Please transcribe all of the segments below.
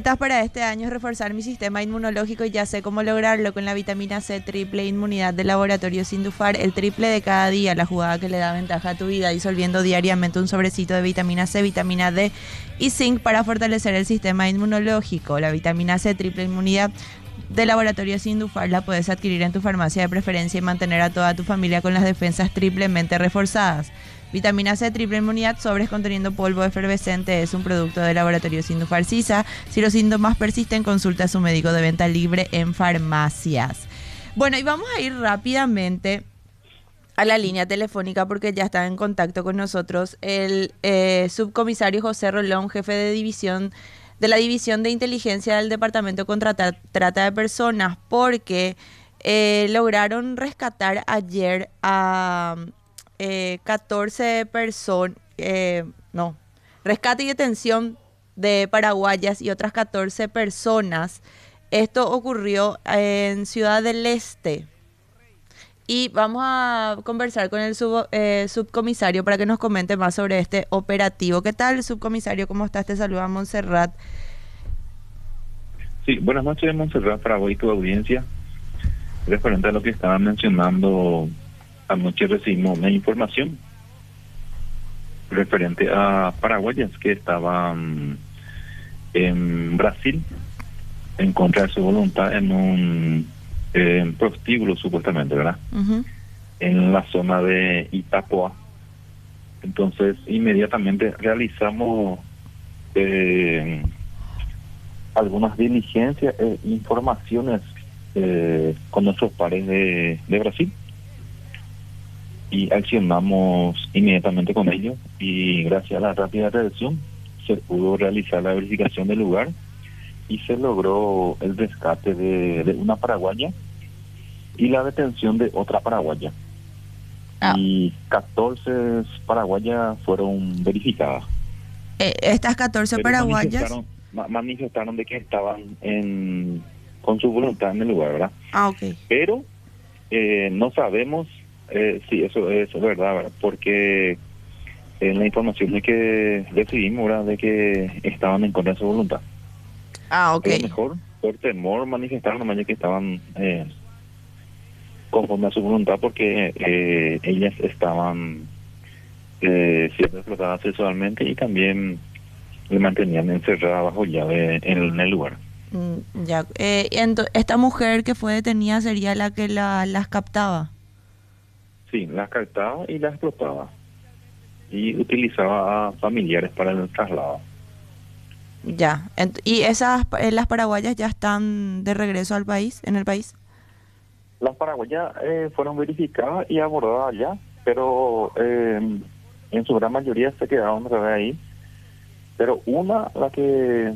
metas para este año es reforzar mi sistema inmunológico y ya sé cómo lograrlo con la vitamina C triple inmunidad del laboratorio Sindufar, el triple de cada día, la jugada que le da ventaja a tu vida, disolviendo diariamente un sobrecito de vitamina C, vitamina D y zinc para fortalecer el sistema inmunológico. La vitamina C triple inmunidad del laboratorio Sindufar la puedes adquirir en tu farmacia de preferencia y mantener a toda tu familia con las defensas triplemente reforzadas. Vitamina C triple inmunidad, sobres conteniendo polvo efervescente, es un producto del laboratorio Sindufar Sisa. Si los síntomas persisten, consulta a su médico de venta libre en farmacias. Bueno, y vamos a ir rápidamente a la línea telefónica porque ya está en contacto con nosotros el subcomisario José Rolón, jefe de división de la División de Inteligencia del Departamento contra Trata de Personas, porque lograron rescatar ayer a 14 personas, rescate y detención de paraguayas y otras 14 personas. Esto ocurrió en Ciudad del Este. Y vamos a conversar con el subcomisario para que nos comente más sobre este operativo. ¿Qué tal, subcomisario? ¿Cómo estás? Te saluda Montserrat. Sí, buenas noches, Montserrat, para vos y tu audiencia. Referente a lo que estaban mencionando, anoche recibimos una información referente a paraguayas que estaban en Brasil en contra de su voluntad en un prostíbulo, supuestamente, ¿verdad? Uh-huh. En la zona de Itapoa. Entonces, inmediatamente realizamos algunas diligencias e informaciones con nuestros pares de Brasil y accionamos inmediatamente con ellos, y gracias a la rápida reacción se pudo realizar la verificación del lugar y se logró el rescate de una paraguaya y la detención de otra paraguaya. Y 14 paraguayas fueron verificadas. Estas 14 Pero paraguayas manifestaron de que estaban con su voluntad en el lugar, ¿verdad? Ok. Pero no sabemos si eso es verdad, ¿verdad? Porque en la información de que recibimos, ¿verdad?, de que estaban en contra de su voluntad. Ok. A lo mejor, por temor, manifestaron nomás de que estaban conforme a su voluntad, porque ellas estaban siendo explotadas sexualmente y también le mantenían encerrada bajo llave en el lugar. Ya. Esta mujer que fue detenida sería la que las captaba. Sí, las captaba y las explotaba. Y utilizaba a familiares para el traslado. Ya. ¿Y las paraguayas ya están de regreso al país, en el país? Las paraguayas fueron verificadas y abordadas allá, pero en su gran mayoría se quedaron otra vez ahí. Pero una, la que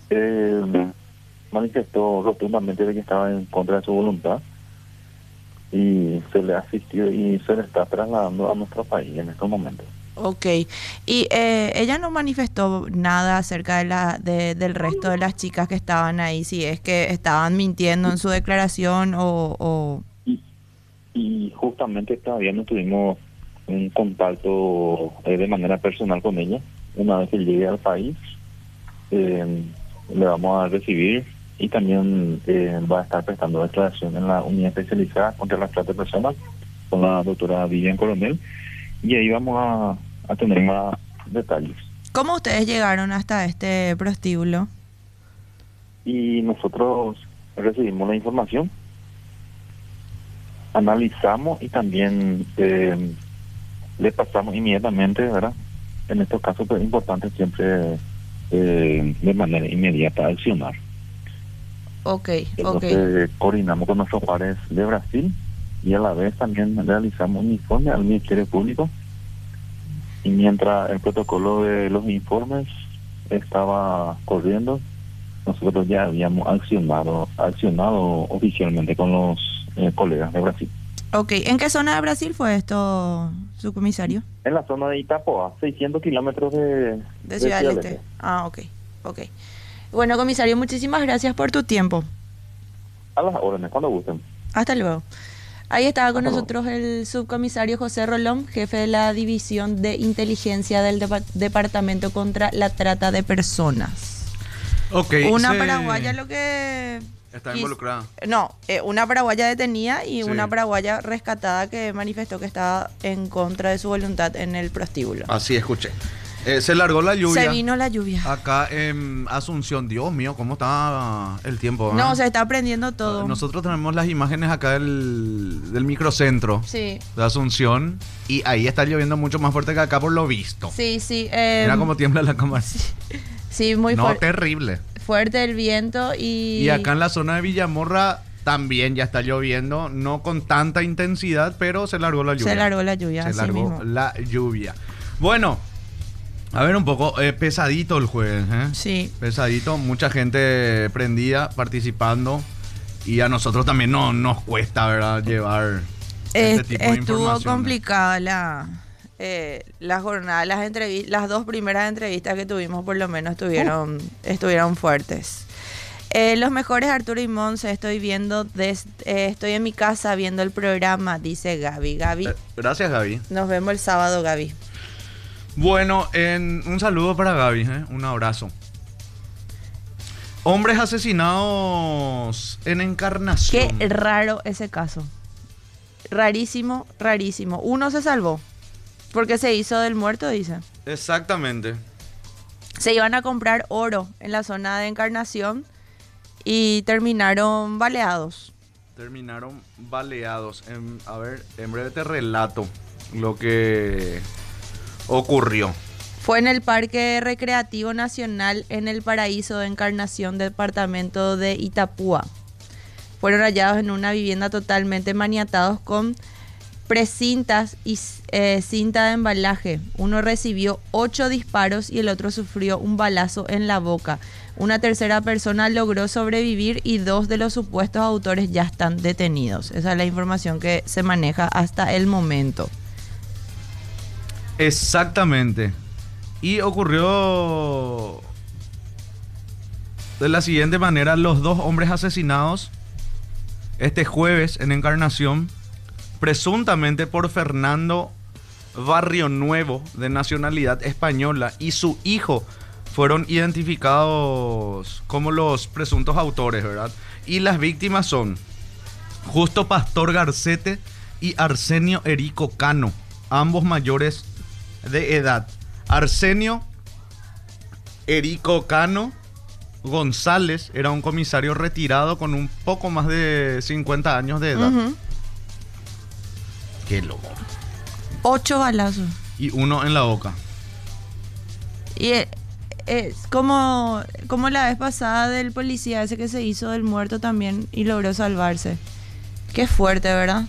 manifestó rotundamente de que estaba en contra de su voluntad, y se le asistió y se le está trasladando a nuestro país en estos momentos. Ok. Y ella no manifestó nada acerca del resto de las chicas que estaban ahí, si es que estaban mintiendo en su declaración o... Y justamente todavía no tuvimos un contacto de manera personal con ella. Una vez que llegue al país, le vamos a recibir, y también va a estar prestando declaración en la unidad especializada contra la trata de personas con la doctora Vivian Coronel, y ahí vamos a tener más detalles. ¿Cómo ustedes llegaron hasta este prostíbulo? Y nosotros recibimos la información, analizamos y también le pasamos inmediatamente, ¿verdad? En estos casos es importante siempre de manera inmediata accionar. Ok. Entonces coordinamos con nuestros pares de Brasil y a la vez también realizamos un informe al Ministerio Público, y mientras el protocolo de los informes estaba corriendo, nosotros ya habíamos accionado oficialmente con los colegas de Brasil. Ok. ¿En qué zona de Brasil fue esto, subcomisario? En la zona de Itapoa, 600 kilómetros de Ciudad del Este. Ok. Bueno, comisario, muchísimas gracias por tu tiempo. A las órdenes, cuando gusten. Hasta luego. Ahí estaba con nosotros el subcomisario José Rolón, jefe de la División de Inteligencia del Departamento contra la Trata de Personas. Ok. Una paraguaya lo que... Está involucrada. No, una paraguaya detenida y una paraguaya rescatada que manifestó que estaba en contra de su voluntad en el prostíbulo. Así escuché. Se largó la lluvia. Se vino la lluvia. Acá en Asunción, Dios mío, ¿cómo está el tiempo? No, se está prendiendo todo. Nosotros tenemos las imágenes acá del microcentro de Asunción y ahí está lloviendo mucho más fuerte que acá por lo visto. Sí. Mira cómo tiembla la cámara. Sí, muy fuerte. No, terrible. Fuerte el viento y acá en la zona de Villamorra también ya está lloviendo, no con tanta intensidad, pero se largó la lluvia. Se largó la lluvia, Se largó la lluvia. Bueno, a ver un poco, pesadito el jueves, ¿eh? Sí. Pesadito, mucha gente prendida, participando. Y a nosotros también nos cuesta, ¿verdad? Llevar este tipo de información. Estuvo complicada la jornada, las dos primeras entrevistas que tuvimos por lo menos estuvieron fuertes. Los mejores Arturo y Monse, estoy en mi casa viendo el programa, dice Gaby. Gracias, Gaby. Nos vemos el sábado, Gaby. Bueno, un saludo para Gaby, un abrazo. Hombres asesinados en Encarnación. Qué raro ese caso. Rarísimo. Uno se salvó porque se hizo del muerto, dice. Exactamente. Se iban a comprar oro en la zona de Encarnación y terminaron baleados. A ver, en breve te relato lo que ocurrió. Fue en el Parque Recreativo Nacional en el Paraíso de Encarnación, departamento de Itapúa. Fueron hallados en una vivienda totalmente maniatados con precintas y cinta de embalaje. Uno recibió 8 disparos y el otro sufrió un balazo en la boca. Una tercera persona logró sobrevivir y 2 de los supuestos autores ya están detenidos. Esa es la información que se maneja hasta el momento. Exactamente. Y ocurrió de la siguiente manera: los 2 hombres asesinados este jueves en Encarnación, presuntamente por Fernando Barrio Nuevo, de nacionalidad española, y su hijo, fueron identificados como los presuntos autores, ¿verdad? Y las víctimas son Justo Pastor Garcete y Arsenio Erico Cano, ambos mayores de edad. Arsenio Erico Cano González era un comisario retirado con un poco más de 50 años de edad. Uh-huh. Qué loco. 8 balazos. Y uno en la boca. Y es como la vez pasada del policía ese que se hizo del muerto también y logró salvarse. Qué fuerte, ¿verdad?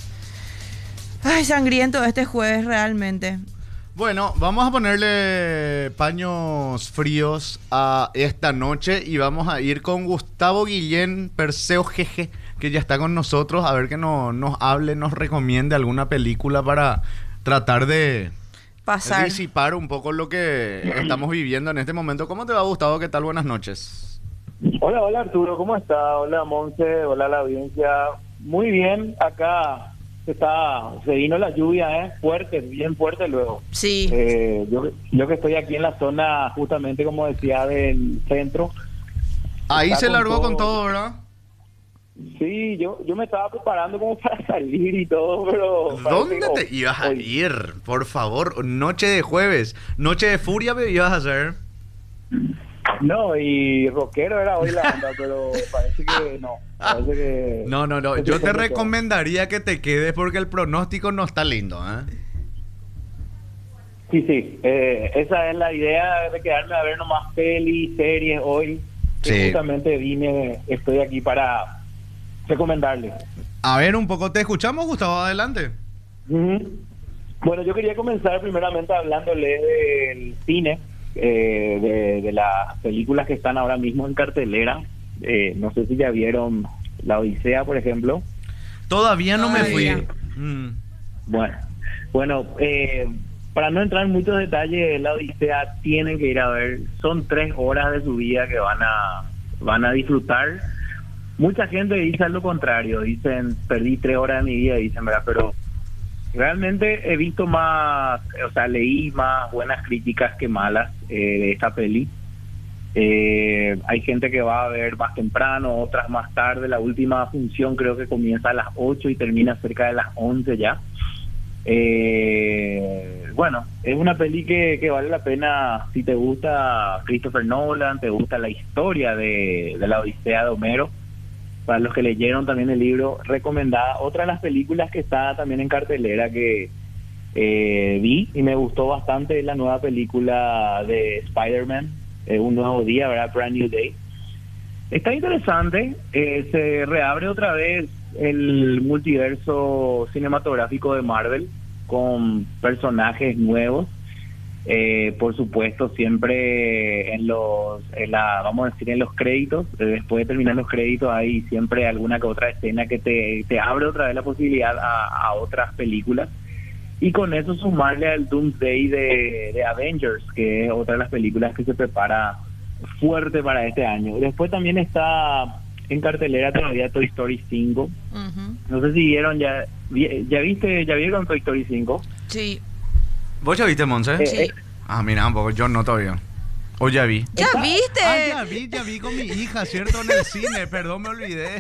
Ay, sangriento este jueves realmente. Bueno, vamos a ponerle paños fríos a esta noche y vamos a ir con Gustavo Guillén Perseo Jeje, que ya está con nosotros, a ver que nos hable, nos recomiende alguna película para tratar de disipar un poco lo que estamos viviendo en este momento. ¿Cómo te va, Gustavo? ¿Qué tal? Buenas noches. Hola Arturo, ¿cómo estás? Hola Monse, hola la audiencia. Muy bien, acá se vino la lluvia, fuerte, bien fuerte luego. Sí. Yo que estoy aquí en la zona, justamente como decía, del centro. Ahí se largó con todo, ¿verdad? Sí, yo me estaba preparando como para salir y todo, pero... ¿Dónde te ibas a ir? Por favor, noche de jueves, noche de furia me ibas a hacer. No, y rockero era hoy la onda, pero parece que no. No. Yo te recomendaría que te quedes porque el pronóstico no está lindo, ¿eh? Sí. Esa es la idea de quedarme a ver nomás pelis, series hoy. Sí. Justamente estoy aquí para recomendarles. A ver, un poco te escuchamos, Gustavo, adelante. Bueno, yo quería comenzar primeramente hablándole del cine, de las películas que están ahora mismo en cartelera. No sé si ya vieron La Odisea, por ejemplo. Todavía no me fui. Bueno, para no entrar en muchos detalles, La Odisea tienen que ir a ver. Son 3 horas de su vida que van a disfrutar. Mucha gente dice lo contrario, dicen perdí 3 horas de mi vida, dicen, ¿verdad? Pero realmente he visto leí más buenas críticas que malas de esta peli. Hay gente que va a ver más temprano, otras más tarde. La última función creo que comienza a las 8 y termina cerca de las 11 ya. Bueno, es una peli que vale la pena si te gusta Christopher Nolan, te gusta la historia de la Odisea de Homero. Para los que leyeron también el libro, recomendada. Otra de las películas que está también en cartelera que vi y me gustó bastante es la nueva película de Spider-Man, Un Nuevo Día, ¿verdad? Brand New Day. Está interesante, se reabre otra vez el multiverso cinematográfico de Marvel con personajes nuevos. Por supuesto, siempre vamos a decir, en los créditos, después de terminar los créditos hay siempre alguna que otra escena que te abre otra vez la posibilidad a otras películas, y con eso sumarle al Doomsday de Avengers, que es otra de las películas que se prepara fuerte para este año. Después también está en cartelera todavía Toy Story 5. Ujú. No sé si vieron ya vieron Toy Story 5. Sí. ¿Vos ya viste, Monse? Sí. Mira, un poco, yo no todavía. ¿O ya vi? ¿Ya viste? Ya vi con mi hija, ¿cierto? En el cine, perdón, me olvidé.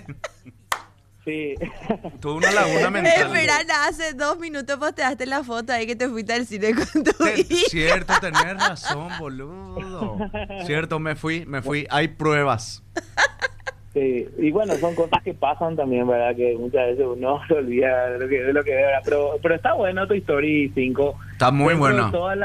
Sí. Tuve una laguna mental. Espera, hace 2 minutos posteaste la foto ahí que te fuiste al cine con tu hija. Cierto, tenés razón, boludo. Cierto, me fui. Hay pruebas. Sí, y bueno, son cosas que pasan también, ¿verdad? Que muchas veces uno se olvida de lo que ve, ¿verdad? Pero está bueno Toy Story 5. Está muy Dentro de bueno. Toda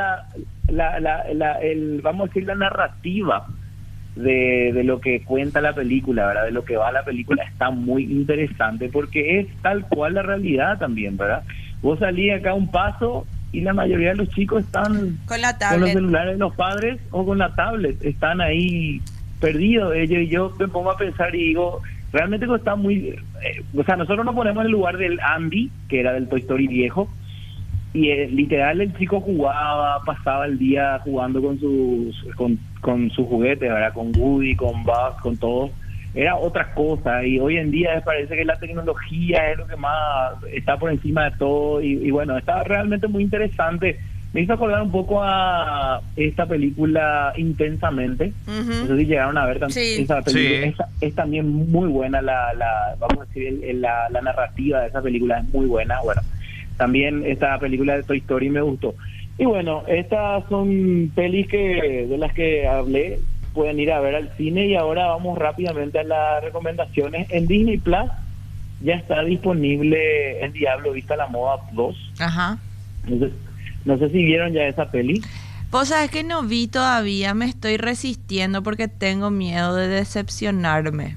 vamos a decir, la narrativa de lo que cuenta la película, ¿verdad? De lo que va la película, está muy interesante porque es tal cual la realidad también, ¿verdad? Vos salís acá un paso y la mayoría de los chicos están Con la con los tablet. celulares de los padres o con la tablet, están ahí perdidos ellos, y yo me pongo a pensar y digo, realmente está muy... o sea, nosotros nos ponemos en el lugar del Andy, que era del Toy Story viejo, y literal el chico jugaba, pasaba el día jugando con sus juguetes, ¿verdad? Con Woody, con Buzz, con todo. Era otra cosa, y hoy en día parece que la tecnología es lo que más está por encima de todo, y bueno, está realmente muy interesante. Me hizo acordar un poco a esta película Intensamente. Ujú. No sé si llegaron a ver también Sí. esa película. Sí. Es también muy buena vamos a decir, la narrativa de esa película es muy buena. Bueno, también esta película de Toy Story me gustó. Y bueno, estas son pelis de las que hablé, pueden ir a ver al cine. Y ahora vamos rápidamente a las recomendaciones. En Disney Plus ya está disponible El Diablo Viste a la Moda 2. Ajá. No sé si vieron ya esa peli. Vos sabés que no vi todavía, me estoy resistiendo porque tengo miedo de decepcionarme.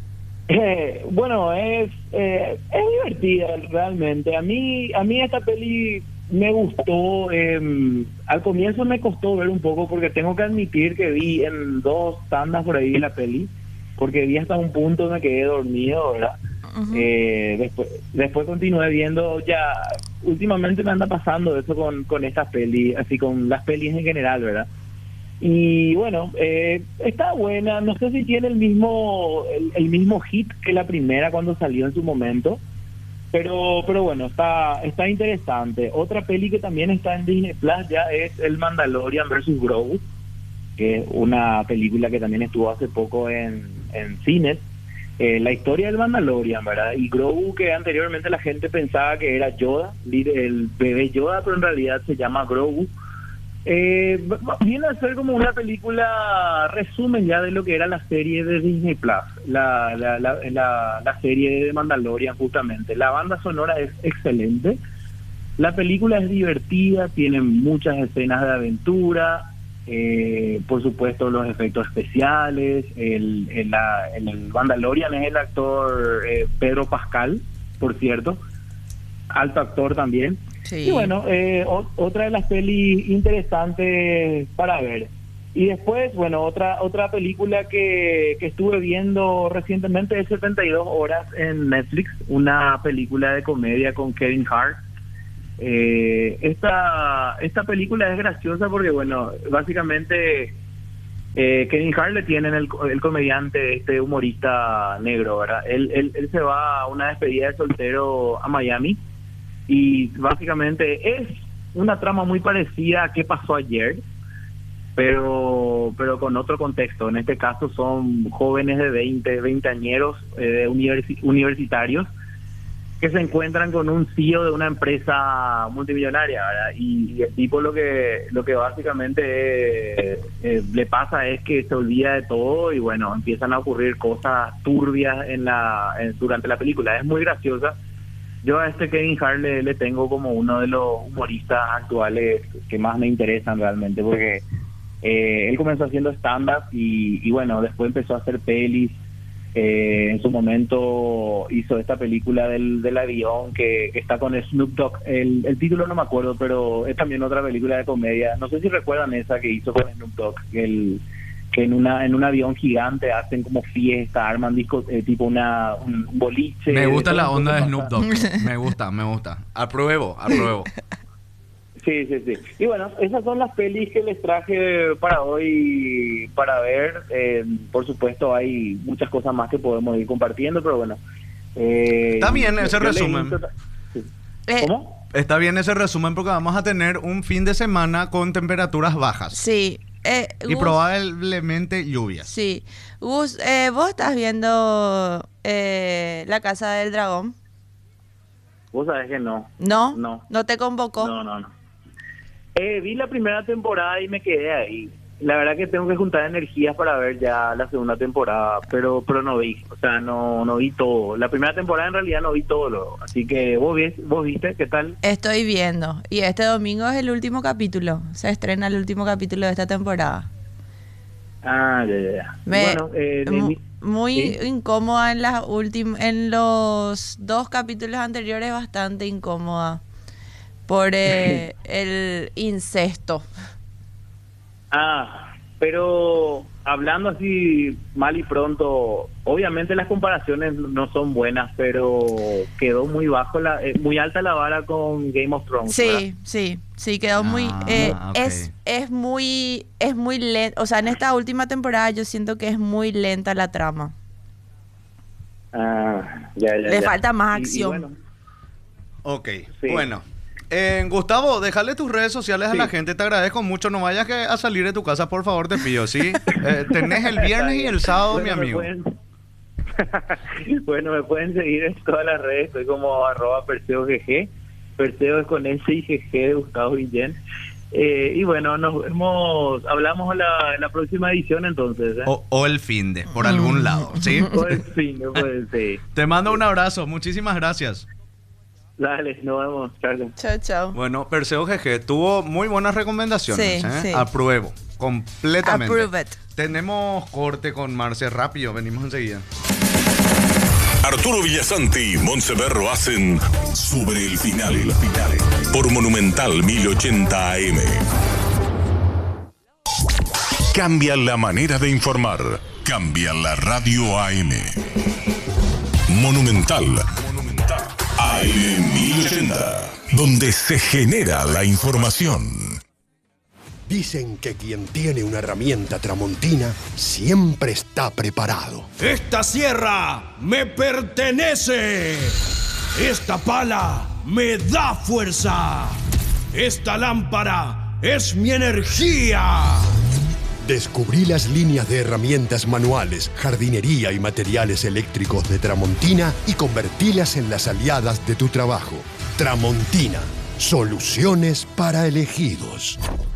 Bueno, es divertida realmente. A mí esta peli me gustó. Al comienzo me costó ver un poco porque tengo que admitir que vi en 2 tandas por ahí la peli, porque vi hasta un punto me quedé dormido, ¿verdad? Ujú. Después continué viendo. Ya últimamente me anda pasando eso con estas pelis, así con las pelis en general, ¿verdad? Y bueno, está buena. No sé si tiene el mismo hit que la primera cuando salió en su momento, pero bueno, está interesante. Otra peli que también está en Disney Plus ya es El Mandalorian versus Grogu, que es una película que también estuvo hace poco en cines. La historia del Mandalorian, ¿verdad? Y Grogu, que anteriormente la gente pensaba que era Yoda, el bebé Yoda, pero en realidad se llama Grogu. Viene a ser como una película resumen ya de lo que era la serie de Disney Plus, la serie de Mandalorian justamente. La banda sonora es excelente, la película es divertida, tiene muchas escenas de aventura, por supuesto los efectos especiales. El Mandalorian es el actor Pedro Pascal, por cierto, alto actor también. Sí. Y bueno, otra de las pelis interesantes para ver. Y después, bueno, otra película que estuve viendo recientemente es 72 horas en Netflix, una película de comedia con Kevin Hart. Esta película es graciosa porque, bueno, básicamente Kevin Hart le tienen el comediante, este humorista negro, ¿verdad? Él se va a una despedida de soltero a Miami. Y básicamente es una trama muy parecida a Qué pasó ayer, pero con otro contexto. En este caso son jóvenes de 20 añeros, universitarios, que se encuentran con un CEO de una empresa multimillonaria, ¿verdad? Y el tipo lo que básicamente le pasa es que se olvida de todo y bueno, empiezan a ocurrir cosas turbias durante la película. Es muy graciosa. Yo a este Kevin Hart le tengo como uno de los humoristas actuales que más me interesan realmente, porque él comenzó haciendo stand-up y bueno, después empezó a hacer pelis. En su momento hizo esta película del avión que está con Snoop Dogg. El título no me acuerdo, pero es también otra película de comedia. No sé si recuerdan esa que hizo con Snoop Dogg, que en un avión gigante hacen como fiesta, arman discos, tipo un boliche. Me gusta la onda de Snoop Dogg. Me gusta. Apruebo. Sí. Y bueno, esas son las pelis que les traje para hoy para ver. Por supuesto, hay muchas cosas más que podemos ir compartiendo, pero bueno. Está bien ese resumen. Sí. ¿Cómo? Está bien ese resumen porque vamos a tener un fin de semana con temperaturas bajas. Sí. Y Gus, probablemente lluvias. sí. Gus, vos estás viendo La Casa del Dragón. Vos sabés que no. ¿No? No. ¿No te convocó? No. Vi la primera temporada y me quedé ahí. La verdad que tengo que juntar energías para ver ya la segunda temporada, pero no vi. O sea, no vi todo. La primera temporada en realidad no vi todo. Así que vos viste, ¿qué tal? Estoy viendo. Y este domingo es el último capítulo. Se estrena el último capítulo de esta temporada. Ah, ya. Bueno, muy ¿sí? incómoda en los 2 capítulos anteriores, bastante incómoda por el incesto. Pero hablando así mal y pronto, obviamente las comparaciones no son buenas, pero quedó muy muy alta la vara con Game of Thrones. ¿verdad? Sí, quedó muy ok. es muy lento, o sea, en esta última temporada yo siento que es muy lenta la trama. Ya. Le falta más Y acción. bueno, Ok, Sí. bueno. Gustavo, déjale tus redes sociales a Sí. la gente, te agradezco mucho. No vayas a salir de tu casa, por favor, te pido, ¿sí? Tenés el viernes y el sábado, Bueno, mi amigo. Bueno, me pueden seguir en todas las redes, estoy como @PerseoGG. Perseo es con S y GG de Gustavo Guillén. Y bueno, hablamos la próxima edición entonces. O el finde, por algún lado, ¿sí? Pues sí, no puede ser. Te mando un abrazo, muchísimas gracias. Dale, nos vemos, Carlos. Chao. Bueno, Perseo GG tuvo muy buenas recomendaciones. Sí. Apruebo, completamente. Approve it. Tenemos corte con Marce rápido, venimos enseguida. Arturo Villasanti y Montseverro hacen Sobre el Final por Monumental 1080 AM. Cambia la manera de informar. Cambia la radio AM. Monumental AM 1080, donde se genera la información. Dicen que quien tiene una herramienta tramontina siempre está preparado. ¡Esta sierra me pertenece! ¡Esta pala me da fuerza! ¡Esta lámpara es mi energía! Descubrí las líneas de herramientas manuales, jardinería y materiales eléctricos de Tramontina y convertílas en las aliadas de tu trabajo. Tramontina, soluciones para elegidos.